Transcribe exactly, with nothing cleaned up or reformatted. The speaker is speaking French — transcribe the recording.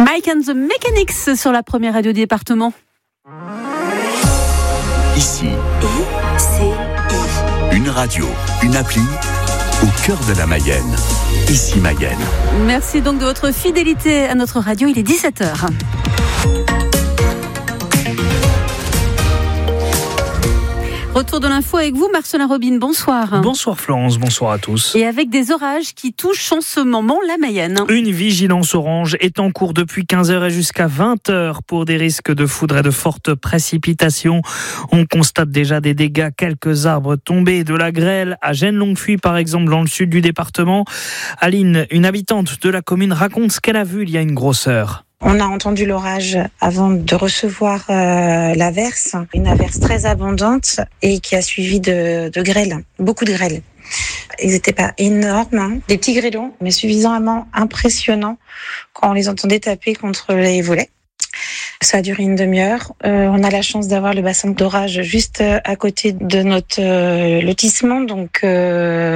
Mike and the Mechanics sur la première radio du département. Ici, I C I. une radio, une appli au cœur de la Mayenne. Ici Mayenne. Merci donc de votre fidélité à notre radio, il est dix-sept heures. Retour de l'info avec vous, Marcelin Robin, bonsoir. Bonsoir Florence, bonsoir à tous. Et avec des orages qui touchent en ce moment la Mayenne. Une vigilance orange est en cours depuis quinze heures et jusqu'à vingt heures pour des risques de foudre et de fortes précipitations. On constate déjà des dégâts, quelques arbres tombés, de la grêle à Gênes-Longuefuy par exemple dans le sud du département. Aline, une habitante de la commune, raconte ce qu'elle a vu il y a une grosse heure. On a entendu l'orage avant de recevoir euh, l'averse, une averse très abondante et qui a suivi de, de grêle, beaucoup de grêle. Ils n'étaient pas énormes, hein, des petits grêlons, mais suffisamment impressionnants quand on les entendait taper contre les volets. Ça a duré une demi-heure. Euh, on a la chance d'avoir le bassin d'orage juste à côté de notre euh, lotissement, donc euh,